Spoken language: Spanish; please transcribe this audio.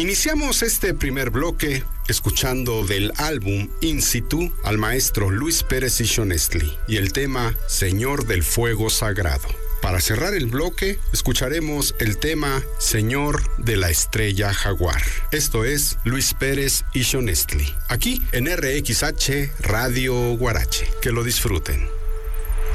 Iniciamos este primer bloque escuchando del álbum In Situ al maestro Luis Pérez Ishonestli y el tema Señor del Fuego Sagrado. Para cerrar el bloque, escucharemos el tema Señor de la Estrella Jaguar. Esto es Luis Pérez Ishonestli, aquí en RXH Radio Guarache. Que lo disfruten.